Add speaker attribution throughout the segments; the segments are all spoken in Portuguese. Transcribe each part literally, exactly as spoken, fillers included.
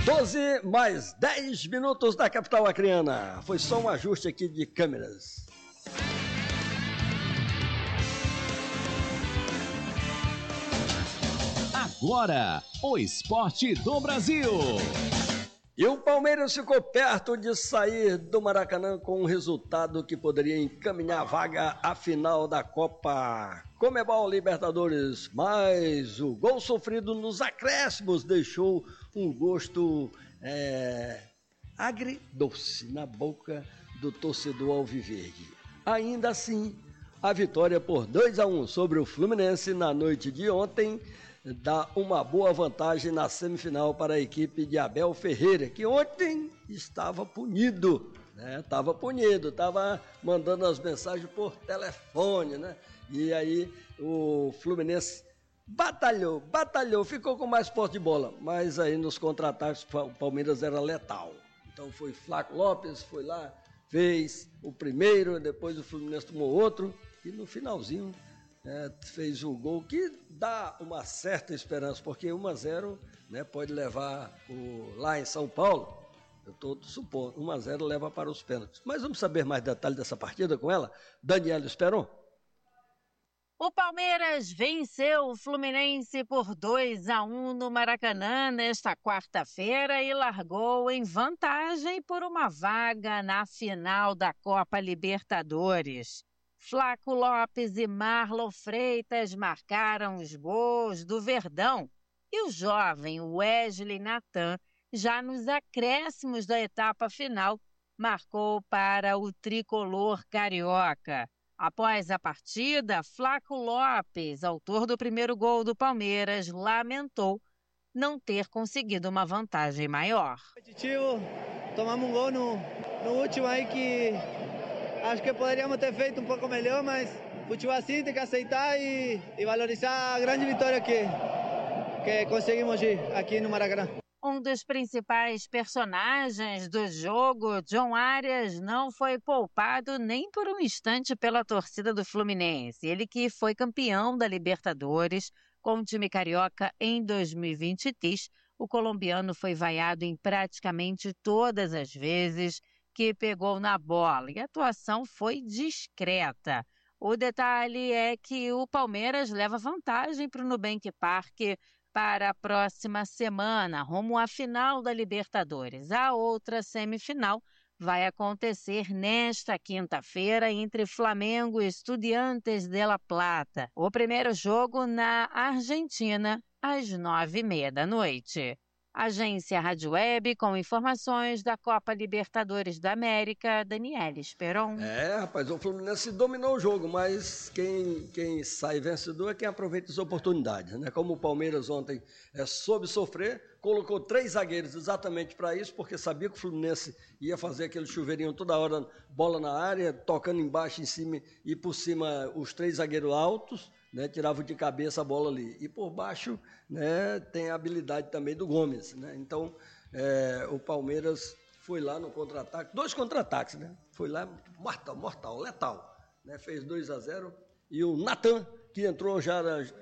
Speaker 1: doze mais dez minutos da capital acreana. Foi só um ajuste aqui de câmeras.
Speaker 2: Agora, o esporte do Brasil.
Speaker 1: E o Palmeiras ficou perto de sair do Maracanã com um resultado que poderia encaminhar a vaga à final da Copa Conmebol Libertadores. Mas o gol sofrido nos acréscimos deixou um gosto é, agridoce na boca do torcedor alviverde. Ainda assim, a vitória por dois a um sobre o Fluminense na noite de ontem dá uma boa vantagem na semifinal para a equipe de Abel Ferreira, que ontem estava punido, né? Estava punido, estava mandando as mensagens por telefone, né? E aí o Fluminense batalhou, batalhou, ficou com mais posse de bola, mas aí nos contra-ataques o Palmeiras era letal. Então foi Flaco Lopes, foi lá, fez o primeiro, depois o Fluminense tomou outro e no finalzinho É, fez o gol que dá uma certa esperança, porque um a zero, né, pode levar o, lá em São Paulo, eu estou supondo, um a zero leva para os pênaltis. Mas vamos saber mais detalhes dessa partida com ela? Daniela Esperon.
Speaker 3: O Palmeiras venceu o Fluminense por dois a um no Maracanã nesta quarta-feira e largou em vantagem por uma vaga na final da Copa Libertadores. Flaco Lopes e Marlon Freitas marcaram os gols do Verdão e o jovem Wesley Natan, já nos acréscimos da etapa final, marcou para o tricolor carioca. Após a partida, Flaco Lopes, autor do primeiro gol do Palmeiras, lamentou não ter conseguido uma vantagem maior.
Speaker 4: Competitivo, tomamos um gol no, no último aí que acho que poderíamos ter feito um pouco melhor, mas futebol assim tem que aceitar e, e valorizar a grande vitória que, que conseguimos aqui no Maracanã.
Speaker 3: Um dos principais personagens do jogo, John Arias, não foi poupado nem por um instante pela torcida do Fluminense. Ele que foi campeão da Libertadores com o time carioca em dois mil e vinte e três, o colombiano foi vaiado em praticamente todas as vezes que pegou na bola e a atuação foi discreta. O detalhe é que o Palmeiras leva vantagem para o Nubank Park para a próxima semana, rumo à final da Libertadores. A outra semifinal vai acontecer nesta quinta-feira entre Flamengo e Estudiantes de La Plata. O primeiro jogo na Argentina, às nove e meia da noite. Agência Rádio Web, com informações da Copa Libertadores da América, Daniela Esperon.
Speaker 1: É, rapaz, o Fluminense dominou o jogo, mas quem, quem sai vencedor é quem aproveita as oportunidades, né? Como o Palmeiras ontem é, soube sofrer, colocou três zagueiros exatamente para isso, porque sabia que o Fluminense ia fazer aquele chuveirinho toda hora, bola na área, tocando embaixo, em cima e por cima os três zagueiros altos, né, tirava de cabeça a bola ali. E por baixo, né, tem a habilidade também do Gomes, né? Então, é, o Palmeiras foi lá no contra-ataque, dois contra-ataques, né? Foi lá, mortal, mortal, letal, né? Fez dois a zero. E o Natan, que entrou já,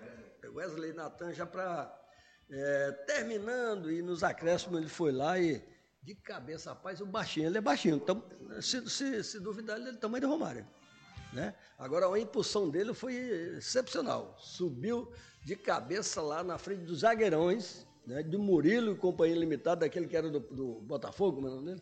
Speaker 1: Wesley Natan, já para é, terminando, e nos acréscimos ele foi lá e de cabeça, rapaz, o baixinho, ele é baixinho, então, se, se, se duvidar, ele é do tamanho do Romário. Né? Agora a impulsão dele foi excepcional, subiu de cabeça lá na frente dos zagueirões, né? Do Murilo e Companhia Limitada, daquele que era do, do Botafogo, como é o nome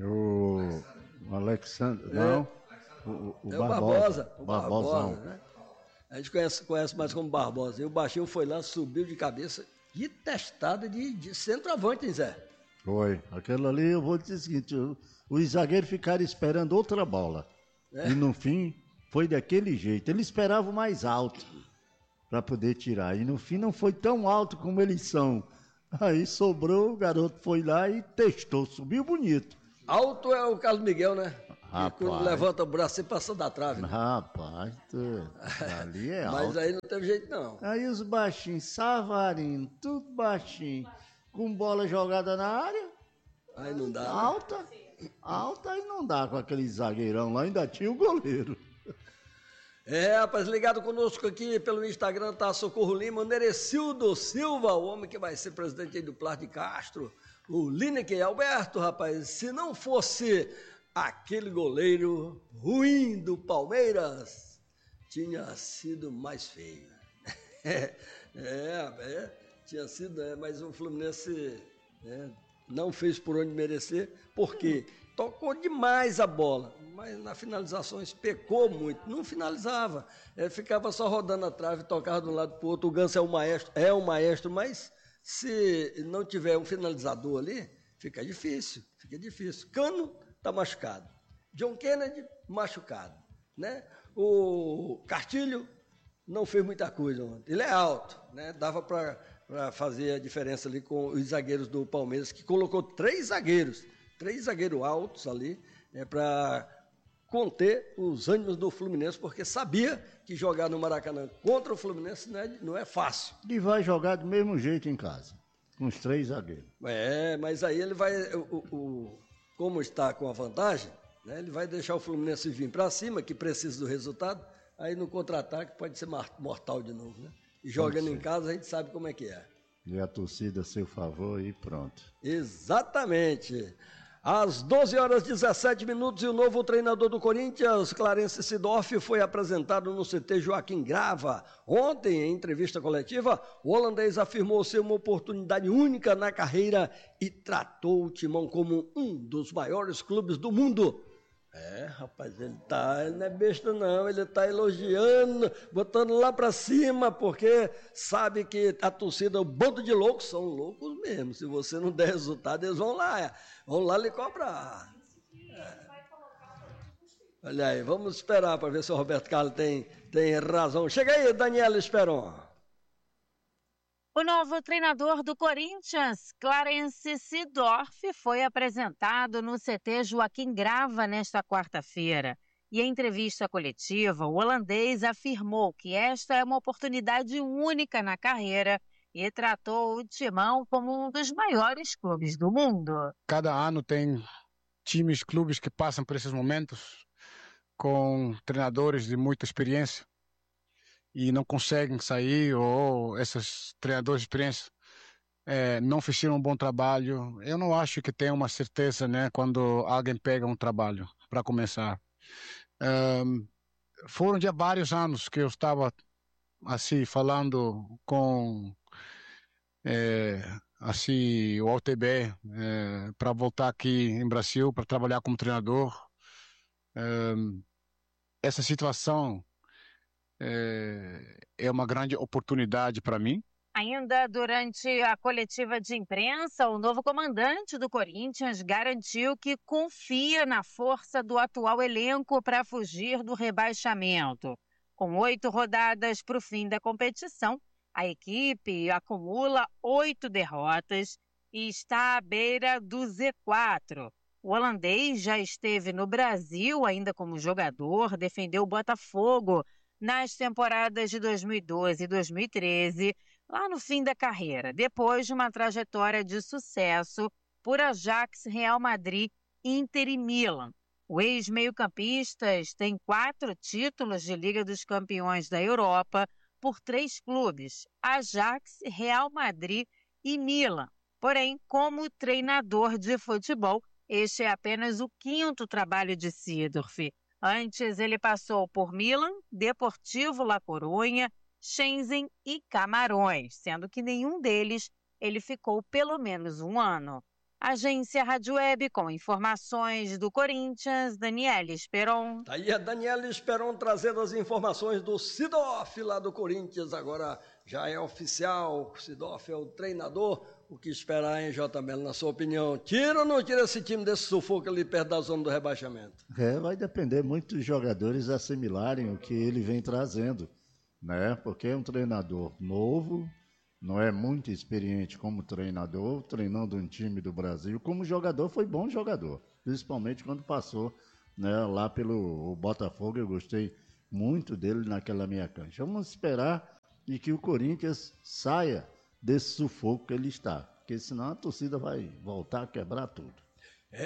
Speaker 1: dele?
Speaker 5: O Alexandre, não,
Speaker 1: é.
Speaker 5: o, o,
Speaker 1: é
Speaker 5: Barbosa,
Speaker 1: o Barbosa, o
Speaker 5: Barbosão.
Speaker 1: Barbosa, né? A gente conhece, conhece mais como Barbosa, e o baixinho foi lá, subiu de cabeça e testada de, de centroavante, hein, Zé?
Speaker 5: Foi, aquilo ali eu vou dizer o seguinte, os zagueiros ficaram esperando outra bola, é. E no fim foi daquele jeito, ele esperava o mais alto para poder tirar, e no fim não foi tão alto como eles são. Aí sobrou, o garoto foi lá e testou, subiu bonito.
Speaker 1: Alto é o Carlos Miguel, né?
Speaker 5: Rapaz,
Speaker 1: e quando levanta o braço, você passa da trave. Né?
Speaker 5: Rapaz, tu, ali é alto.
Speaker 1: Mas aí não teve jeito não.
Speaker 5: Aí os baixinhos, Savarino, tudo baixinho, com bola jogada na área.
Speaker 1: Aí não dá.
Speaker 5: Alta, né? Alta aí não dá com aquele zagueirão lá, ainda tinha o goleiro.
Speaker 1: É, rapaz, ligado conosco aqui pelo Instagram tá Socorro Lima, o Nerecildo Silva, o homem que vai ser presidente aí do Plar de Castro, o Lineker Alberto, rapaz, se não fosse aquele goleiro ruim do Palmeiras, tinha sido mais feio. É, é, é tinha sido, é, mas o Fluminense é, não fez por onde merecer, porque tocou demais a bola, mas nas finalizações pecou muito, não finalizava, é, ficava só rodando a trave, tocava de um lado para o outro. O Ganso é um maestro, é um maestro, mas se não tiver um finalizador ali, fica difícil, fica difícil. Cano está machucado, John Kennedy machucado, né? O Castilho não fez muita coisa ontem, ele é alto, né? Dava para fazer a diferença ali com os zagueiros do Palmeiras, que colocou três zagueiros, três zagueiros altos ali, é, para conter os ânimos do Fluminense, porque sabia que jogar no Maracanã contra o Fluminense não é, não é fácil.
Speaker 5: E vai jogar do mesmo jeito em casa, com os três zagueiros.
Speaker 1: É, mas aí ele vai, o, o, como está com a vantagem, né, ele vai deixar o Fluminense vir para cima, que precisa do resultado, aí no contra-ataque pode ser mortal de novo, né? E jogando em casa a gente sabe como é que é.
Speaker 5: E a torcida a seu favor e pronto.
Speaker 1: Exatamente. Às doze horas e dezessete minutos, e o novo treinador do Corinthians, Clarence Seedorf, foi apresentado no C T Joaquim Grava. Ontem, em entrevista coletiva, o holandês afirmou ser uma oportunidade única na carreira e tratou o Timão como um dos maiores clubes do mundo. É, rapaz, ele tá, ele não é besta não, ele tá elogiando, botando lá pra cima, porque sabe que a torcida, o bando de loucos, são loucos mesmo. Se você não der resultado, eles vão lá, vão lá lhe cobrar. É. Olha aí, vamos esperar para ver se o Roberto Carlos tem, tem razão. Chega aí, Daniela Esperon.
Speaker 3: O novo treinador do Corinthians, Clarence Seedorf, foi apresentado no C T Joaquim Grava nesta quarta-feira. E em entrevista coletiva, o holandês afirmou que esta é uma oportunidade única na carreira e tratou o Timão como um dos maiores clubes do mundo.
Speaker 6: Cada ano tem times, clubes que passam por esses momentos com treinadores de muita experiência e não conseguem sair, ou esses treinadores de experiência é, não fizeram um bom trabalho. Eu não acho que tem uma certeza, né, quando alguém pega um trabalho para começar. Um, foram já vários anos que eu estava assim falando com é, assim o O T B é, para voltar aqui em Brasil para trabalhar como treinador. Um, essa situação é uma grande oportunidade para mim.
Speaker 3: Ainda durante a coletiva de imprensa, o novo comandante do Corinthians garantiu que confia na força do atual elenco para fugir do rebaixamento. Com oito rodadas para o fim da competição, a equipe acumula oito derrotas e está à beira do Z quatro. O holandês já esteve no Brasil ainda como jogador, defendeu o Botafogo nas temporadas de dois mil e doze e dois mil e treze, lá no fim da carreira, depois de uma trajetória de sucesso por Ajax, Real Madrid, Inter e Milan. O ex-meio-campista tem quatro títulos de Liga dos Campeões da Europa por três clubes, Ajax, Real Madrid e Milan. Porém, como treinador de futebol, este é apenas o quinto trabalho de Seedorf. Antes, ele passou por Milan, Deportivo La Coruña, Shenzhen e Camarões, sendo que nenhum deles ele ficou pelo menos um ano. Agência Rádio Web com informações do Corinthians, Daniela Esperon.
Speaker 1: Tá aí a Daniela Esperon trazendo as informações do Seedorf lá do Corinthians. Agora já é oficial, o Seedorf é o treinador. O que esperar, hein, J. Melo, na sua opinião? Tira ou não tira esse time desse sufoco ali perto da zona do rebaixamento?
Speaker 5: É, vai depender muito dos jogadores assimilarem o que ele vem trazendo, né? Porque é um treinador novo, não é muito experiente como treinador, treinando um time do Brasil. Como jogador, foi bom jogador, principalmente quando passou, né, lá pelo Botafogo. Eu gostei muito dele naquela meia cancha. Vamos esperar e que o Corinthians saia desse sufoco que ele está, porque senão a torcida vai voltar a quebrar tudo.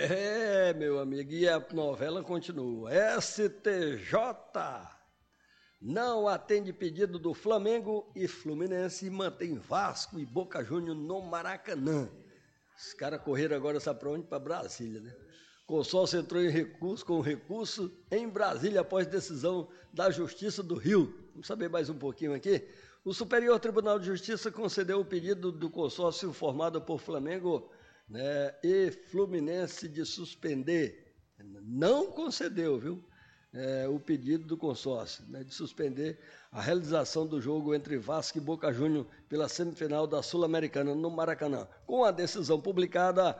Speaker 1: É, meu amigo, e a novela continua. S T J não atende pedido do Flamengo e Fluminense e mantém Vasco e Boca Juniors no Maracanã. Os caras correram agora, sabe para onde? Para Brasília, né? O consórcio entrou em recurso, com recurso em Brasília após decisão da Justiça do Rio. Vamos saber mais um pouquinho aqui. O Superior Tribunal de Justiça concedeu o pedido do consórcio formado por Flamengo, né, e Fluminense de suspender. Não concedeu, viu? É, o pedido do consórcio, né, de suspender a realização do jogo entre Vasco e Boca Juniors pela semifinal da Sul-Americana no Maracanã. Com a decisão publicada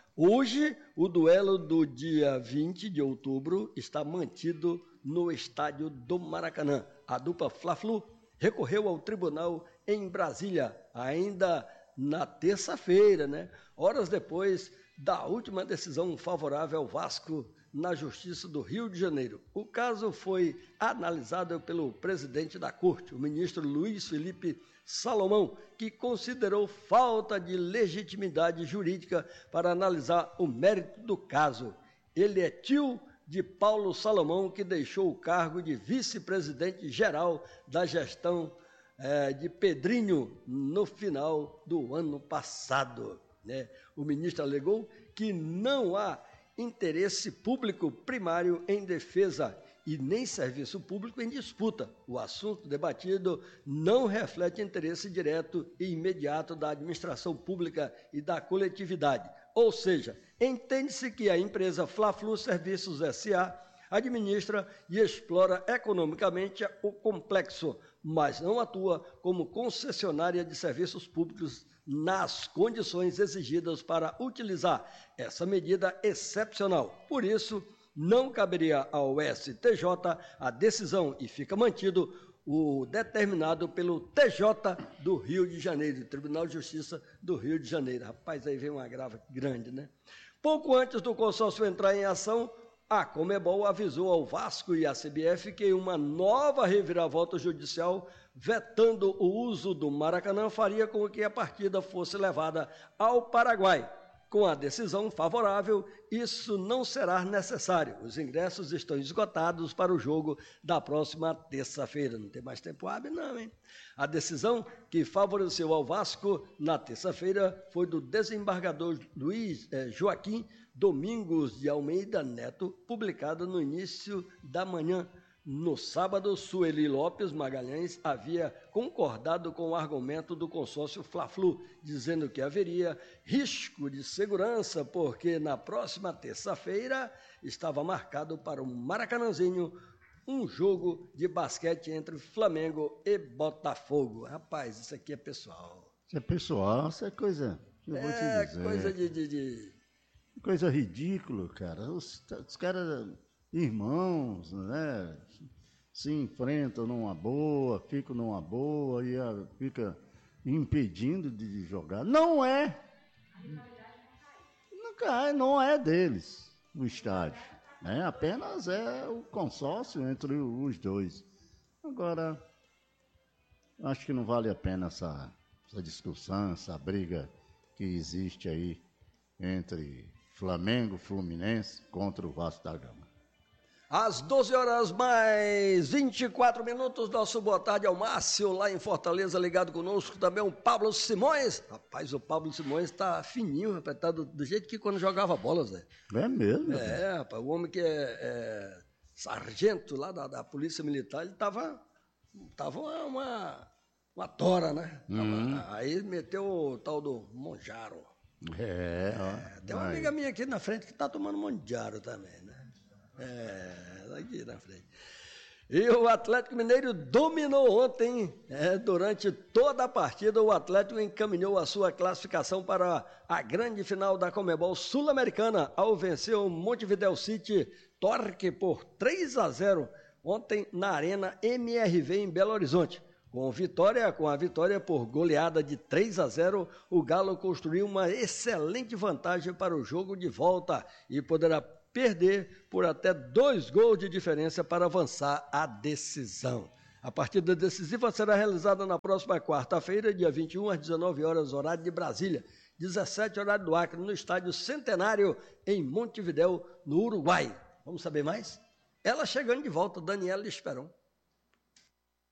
Speaker 1: hoje, o duelo do dia vinte de outubro está mantido no estádio do Maracanã. A dupla Fla-Flu recorreu ao tribunal em Brasília, ainda na terça-feira, né? Horas depois da última decisão favorável ao Vasco na Justiça do Rio de Janeiro. O caso foi analisado pelo presidente da Corte, o ministro Luiz Felipe Salomão, que considerou falta de legitimidade jurídica para analisar o mérito do caso. Ele é tio de Paulo Salomão, que deixou o cargo de vice-presidente geral da gestão eh, de Pedrinho no final do ano passado, né? O ministro alegou que não há interesse público primário em defesa e nem serviço público em disputa. O assunto debatido não reflete interesse direto e imediato da administração pública e da coletividade. Ou seja, entende-se que a empresa Fla-Flu Serviços S A administra e explora economicamente o complexo, mas não atua como concessionária de serviços públicos nas condições exigidas para utilizar essa medida excepcional. Por isso, não caberia ao S T J a decisão e fica mantido o determinado pelo T J do Rio de Janeiro, Tribunal de Justiça do Rio de Janeiro. Rapaz, aí vem uma grava grande, né? Pouco antes do consórcio entrar em ação, a Conmebol avisou ao Vasco e à C B F que uma nova reviravolta judicial vetando o uso do Maracanã faria com que a partida fosse levada ao Paraguai. Com a decisão favorável, isso não será necessário. Os ingressos estão esgotados para o jogo da próxima terça-feira. Não tem mais tempo hábil, não, hein? A decisão que favoreceu ao Vasco na terça-feira foi do desembargador Luiz eh, Joaquim Domingos de Almeida Neto, publicada no início da manhã. No sábado, Sueli Lopes Magalhães havia concordado com o argumento do consórcio Fla-Flu, dizendo que haveria risco de segurança, porque na próxima terça-feira estava marcado para o Maracanãzinho um jogo de basquete entre Flamengo e Botafogo. Rapaz, isso aqui é pessoal.
Speaker 5: Isso é pessoal, isso é coisa... Eu vou
Speaker 1: é
Speaker 5: te dizer.
Speaker 1: coisa de... de, de...
Speaker 5: Coisa ridícula, cara. Os, os caras... Irmãos, né, se enfrentam numa boa, ficam numa boa e a, fica impedindo de jogar. Não é, não cai, não é deles o estádio, né? Apenas é o consórcio entre os dois. Agora, acho que não vale a pena essa, essa discussão, essa briga que existe aí entre Flamengo, Fluminense contra o Vasco da Gama.
Speaker 1: Às doze horas mais vinte e quatro minutos, nosso boa tarde ao Márcio, lá em Fortaleza, ligado conosco também o Pablo Simões. Rapaz, o Pablo Simões tá fininho, rapaz, tá do, do jeito que quando jogava bola, Zé.
Speaker 5: É mesmo?
Speaker 1: É, rapaz, o homem que é, é sargento lá da, da Polícia Militar, ele tava, tava uma, uma tora, né?
Speaker 5: Hum.
Speaker 1: Tava, aí meteu o tal do Monjaro.
Speaker 5: É, ó.
Speaker 1: É, tem uma amiga minha aqui na frente que tá tomando Monjaro também, né? É, aqui na frente. E o Atlético Mineiro dominou ontem, é, durante toda a partida, o Atlético encaminhou a sua classificação para a grande final da Conmebol Sul-Americana, ao vencer o Montevideo City Torque por três a zero, ontem na Arena M R V em Belo Horizonte. Com, vitória, com a vitória por goleada de três a zero, o Galo construiu uma excelente vantagem para o jogo de volta e poderá perder por até dois gols de diferença para avançar a decisão. A partida decisiva será realizada na próxima quarta-feira, dia vinte e um, às dezenove horas, horário de Brasília, dezessete horário do Acre, no Estádio Centenário, em Montevideo, no Uruguai. Vamos saber mais? Ela chegando de volta, Daniela Esperon.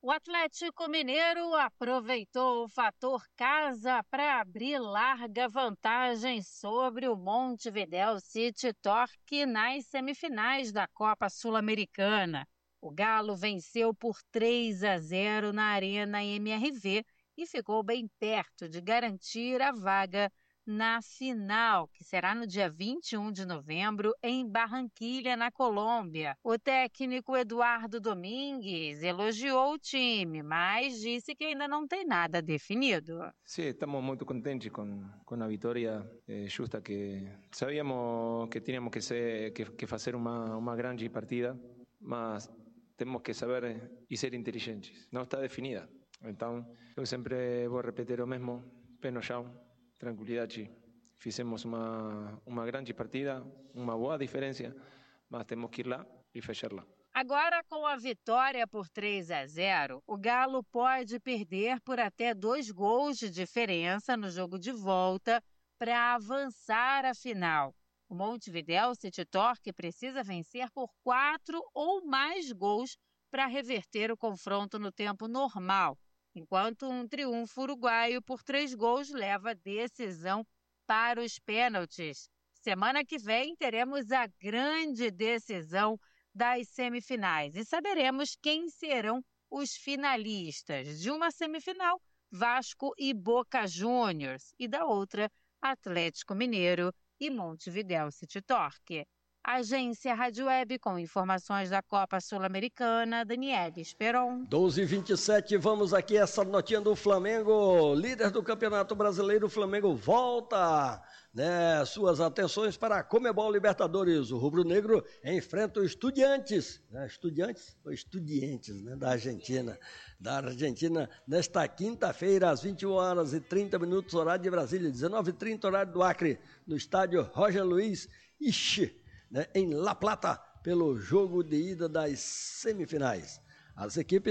Speaker 3: O Atlético Mineiro aproveitou o fator casa para abrir larga vantagem sobre o Montevidéu City Torque nas semifinais da Copa Sul-Americana. O Galo venceu por três a zero na Arena M R V e ficou bem perto de garantir a vaga na final, que será no dia vinte e um de novembro em Barranquilla, na Colômbia. O técnico Eduardo Domingues elogiou o time, mas disse que ainda não tem nada definido.
Speaker 7: Sim, estamos muito contentes com, com a vitória eh, justa, que sabíamos que tínhamos que, ser, que, que fazer uma, uma grande partida, mas temos que saber e ser inteligentes. Não está definida. Então, eu sempre vou repetir o mesmo, pé no chão, tranquilidade. Fizemos uma, uma grande partida, uma boa diferença, mas temos que ir lá e fechá-la.
Speaker 3: Agora, com a vitória por três a zero, o Galo pode perder por até dois gols de diferença no jogo de volta para avançar à final. O Montevidéu City Torque precisa vencer por quatro ou mais gols para reverter o confronto no tempo normal, enquanto um triunfo uruguaio por três gols leva a decisão para os pênaltis. Semana que vem teremos a grande decisão das semifinais e saberemos quem serão os finalistas. De uma semifinal, Vasco e Boca Juniors, e da outra, Atlético Mineiro e Montevidéu City Torque. Agência Rádio Web com informações da Copa Sul-Americana, Daniela Esperon.
Speaker 1: doze e vinte e sete, vamos aqui essa notinha do Flamengo, líder do Campeonato Brasileiro. O Flamengo volta, né, suas atenções para a Conmebol Libertadores. O rubro-negro enfrenta o Estudiantes, né, Estudiantes ou Estudiantes, né, da Argentina, da Argentina, nesta quinta-feira, às vinte e uma horas e trinta minutos, horário de Brasília, dezenove e trinta, horário do Acre, no estádio Roger Luiz Ixi, né, em La Plata, pelo jogo de ida das semifinais. As equipes